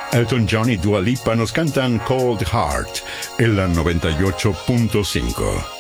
Elton John y Dua Lipa nos cantan Cold Heart en la 98.5.